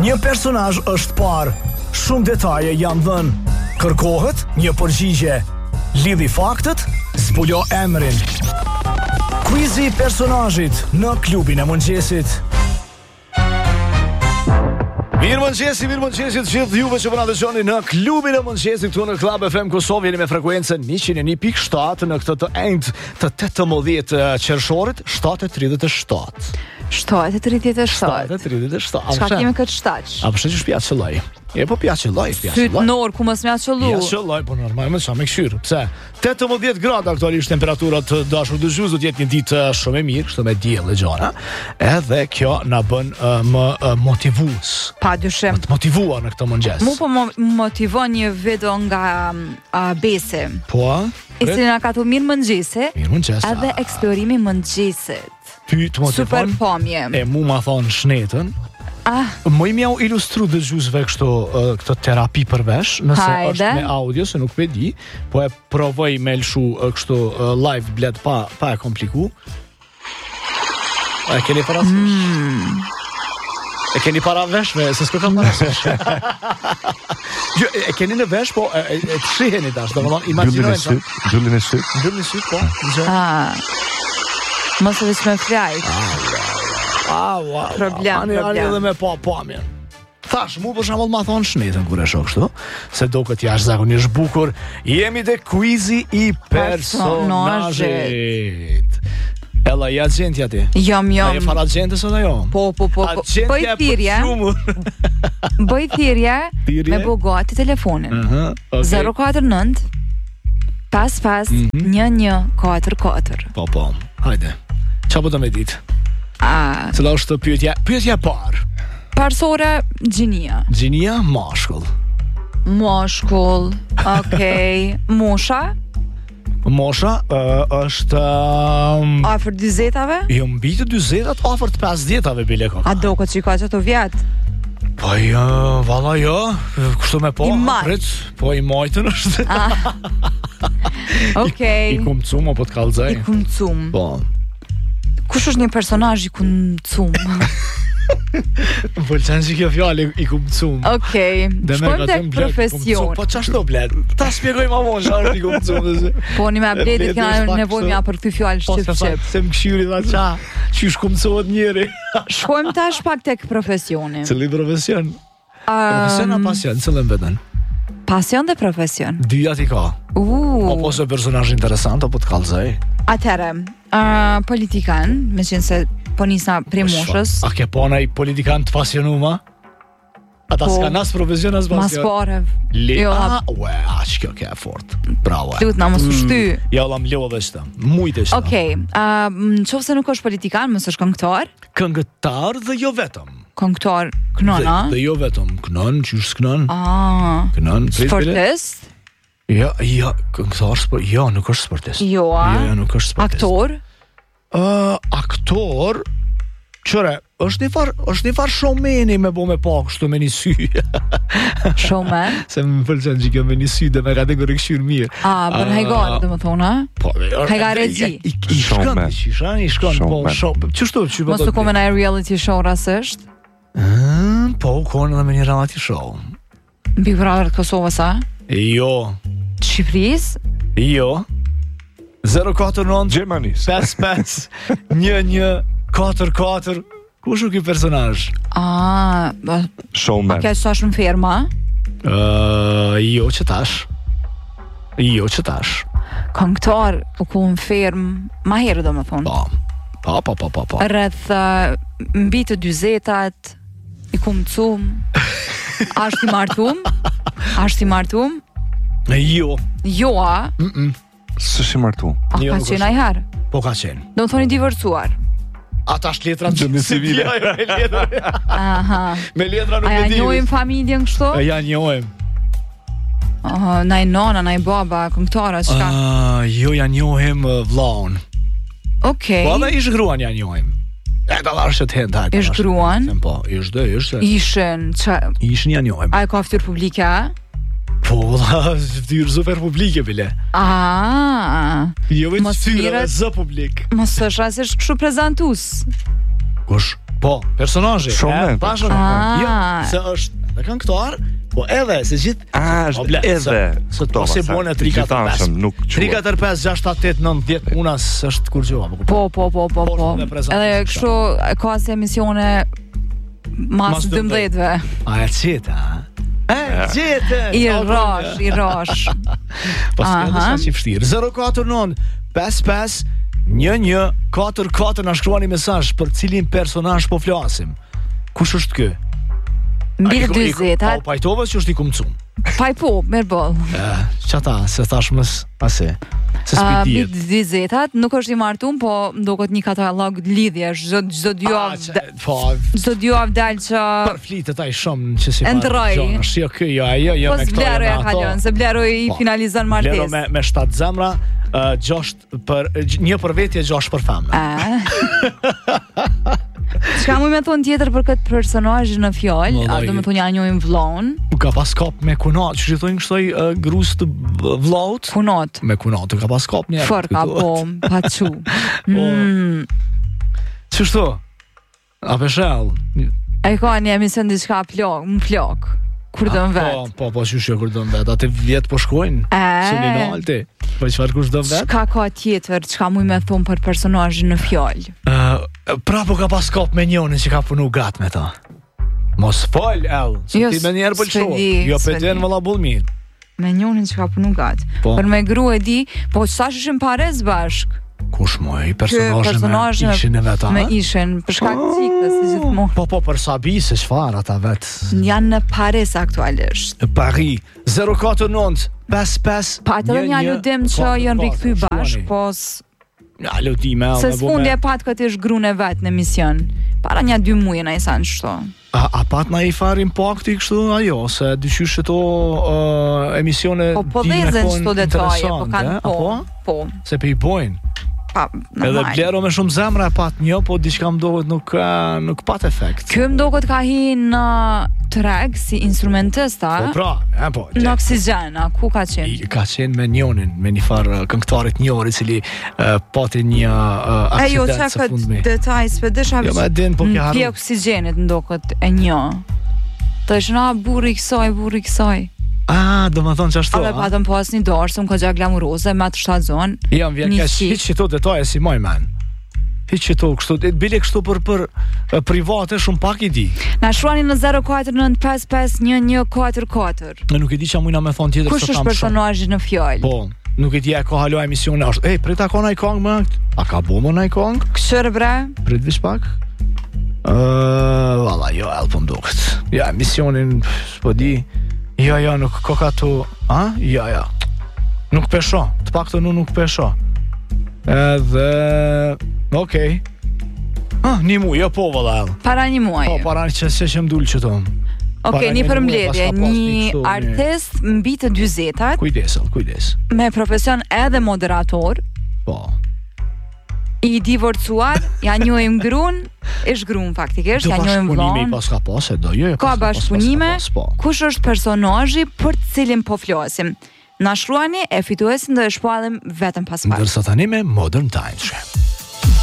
Një personazh është parë, shumë detaje janë dhënë. Kërkohet një përgjigje. Lidhi faktet, zbulo emrin. Quizi i personazhit në klubin e mëngjesit. Mirëmëngjesi të gjithë juve që po na dëgjoni në klubin e mëngjesit këtu në Club FM Kosovë. Jeni me frekuencën 101.7 në këtë të enjtë të 18 qershorit 7:37. 7:37. Çka kemi këtë shtaq? A përshë që shpja qëllaj? E po pja qëllaj. Syt nor ku mos mja qëllu. Pja qëllaj, po normal më qa me këshyrë. Pse? 18 grada aktualisht temperaturat dashur dëgjues, do të jetë një ditë shumë e mirë, kështu me diell e gjana. Edhe kjo na bën më motivues. Padyshim. Të motivuar në këtë mëngjes. Mu po motivon një video nga Besi. Po? I cili na ka të mirë mëngjese. Mirë mëngjes. Edhe eksplorimi mëngjesit. Ty të motivon. Super pomje. E mu ma thonë shnetën. Më i mjau ilustru dëgjuesve kështu këtë terapi për vesh, nëse është me audio, se nuk pe di, po e provoj me lëshu kështu live bled pa e kompliku. E keni para E keni para veshme, se s'ko kam para vesh. E keni në vesh, po e të shiheni tash, domethënë imagjinojmë. Ndyllin e syt. Ndyllin e syt, po. Mos e vesh me flajt. Problem. Edhe me pamjen. Thash, mu për shembull ma thonë shnetën kur e shoh kështu, se do këtë jashtëzakonisht bukur. Jemi te quizi i personazhit. Ella, ja gjentja ti? Jam. E fara gjente sot ajo? Po. Bëj thirrje me bogati telefonin. 049 55 1144. Po. Hajde. Qa po të me ditë? Cëla është pyetja parë? Parsore, gjinia. Gjinia, mashkull. Okej. Mosha është afër 40-tave? Jo, mbi të 40-at, afër të 50-tave bile ka. A do këtë që ka që të vjetë? Po jo, valla jo, kështu me po, prit, po i majtën është. Okej. I kumcum, apo të kalzaj? I kumcum. Po. Kush është një personazh i kumcum? Më pëlqen që kjo fjallë i kumcum. Okej, shkojmë tek profesion. Po qashtu bled? Ta shpjegoj ma vonë që është i kumcum. Po një me abledit kena nevojnë për këtë fjallë shqip. Se më këshyri dha qa, që shkumcohet njeri. Shkojmë tash pak tek profesioni. Cëli profesion? Profesion a pasion, cëllën vetën? Pasion dhe profesion. Dyja ti ka. Apo se personazh interesant, apo të kallzoj. Atëre, politikan, me qenë se po nisna prej moshës. A ke pona i politikan të pasionuma? Ata s'ka nas profesion as pasion? Mas parev. Aq kjo ke e fort. Bravo. Lut na mos u shty. Ja lam lodhe shta. Mujt e shta. Okej, nëse nuk është politikan, mos është këngëtar? Këngëtar dhe jo vetëm. Këngëtar kënon, a? Dhe jo vetëm, kënon, qysh s'kënon. Kënon, sportist? Jo, këngëtar, jo, nuk është sportist. Jo, nuk është sportist. Aktor? Aktor, qëre, është një farë showmeni me bo me pak, shtu me një sy. Showman? Se më pëlqen që kjo me një sy dhe me kategori këshyrë mirë. Bën hajgar, dhe më thona? Hajgar regji. I shkën, qështu? Mos të kome në reality show rasësht? Po, kone dhe me një reality show. Big Brother të Kosovës, a? Jo. Shqipëris? Jo. 049 Gjermanis 55 1144. Kush u ky personazh? Showman. A ke sa shumë firma? Jo që tash. Këngëtar u ku në firmë ma herë do më thonë. Po. Rreth mbi të 40-at i kumcum. Ashtë i martum? Jo, a? Së shi martu. A ka qenë ajherë? Po ka qenë. Do më thoni divorcuar? Ata është letra gjëmi civile. Me letra nuk e di. A ja njojmë familjen kështu? Ja njojmë. Na i nona, na i baba, këngëtara, qka? Jo, ja njojmë vlaun. Okej. Po edhe ish gruan ja njojmë. E da larë që t'hen taj. Ish gruan? Po, ishte. Ishin ja njojmë. A e ka ftyrë publike, a? Po, da, ftyrë zë për publike, bile. Jo veç ftyrë, zë publik. Mos është rasisht kështu prezentus. Kush? Po, personazhi. Shumë bashkë. Jo, se është edhe këngëtar, po edhe se gjithë është edhe. Sot po si bën 3-4-5. Nuk 3-4-5 6-7-8-9-10 unas është kur gjova. Po. Edhe kështu ka si emisione mas 12-ve. A e qita, I rosh. Po s'ka që fështirë. 049 55 1144 na shkruani mesazh për cilin personazh po flasim. Kush është ky? Mbi 40-at. Po pajtova që është i kumcum. Mirë boll. Çata, se thash mës ase. Se mbi 40-at nuk është i martuar, po ndoket një katalog lidhje çdo dy javë. Çdo dy javë dal që për flitet ai shumë që si Ndroj. Jo ky, jo me këto. Po bleroj kalon, se bleroj i finalizon martesën. Bleroj me 7 zemra, 6 për 1 për vetje, 6 për femra. Çka më thon tjetër për këtë personazh në fjalë, a do të thonë ja njohim vllon? Ka pas kap me kunat, që thonë kështu grus të vllaut. Kunat. Me kunat ka pas kap një. Forka po, paçu. Ç'është? A peshall? Ai ka një emision diçka flok. Kur do në vet? Po, çuçi kur do në vet. Atë vjet po shkojnë. Si në alti. Po çfarë kush do vet? Çka ka tjetër, çka më më thon për personazhin në fjalë? Prapo ka pas kop me njërin që ka punu gat me ta. Mos fol, ti më njerë pëlqo. Jo peden valla bullmir. Me njërin që ka punu gat. Për me gru e di, po çfarë ishin pares bashk? Kush më i personazhe ishin e vetë? Me ishin për shkak të ciklës si gjithmonë. Po për Sabi se çfarë ata vet. Janë në Paris aktualisht. Në Paris 049 55. Pa të një ludim që janë rikthyer bashk, po ja, lutime. Se s'fundi e pat këtë ish grune vetë në emision. Para një 2 muaj na i sanë qëto. A pat na i far impakti kështu ajo, se dyqysh to emisione po dhezen qëto detaje, po kanë po. Se pe i bojnë. Edhe blero me shumë zemra pat një, po diçka më dohet nuk pat efekt. Ky më dohet ka hi në treg si instrumentista. Po në Oksigen, ku ka qenë? Ka qenë me njonin, me një farë këngëtarit njëri cili pati një aksident së fundmi. Detaj s'pedesha jo, me din, po në pje Oksigenit ndoket e një. Të është na burri kësaj. Do më thonë që ashtu. Ale patëm pas një dorë, më ka gjak glamuroze, me atë shtatzon. Jam vjen keq, hiç që to detaje si moj men. Hiç që to kështu, bile kështu për private shumë pak i di. Na shruani në 049551144. Ne nuk e di ç'a mujna me thonë tjetër se kam. Kush është personazhi në fjalë? Po, nuk e di ka halo emisione është. Ej, prit ka nai këngë më? A ka bomë nai këngë? Këshër bre? Prit vish pak. Valla, jo, elpëm duket. Ja, emisionin, s'po di. Jo, nuk ka tu. Ja. Nuk pesho. Të paktën nuk pesho. Edhe okej. Një muaj, jo po valla. Para një muaj. Po, para që më dul që tom. Okej, një përmbledhje, një artist mbi të 40-at. Kujdes. Me profesion edhe moderator. Po. I divorcuar, ja njohim grun, është grun faktikisht, ja njohim vllon. Ka bashkëpunime. Kush është personazhi për të cilin po flasim? Na shkruani e fituesin do e shpallim vetëm pas pak. Ndërsa tani me Modern Times.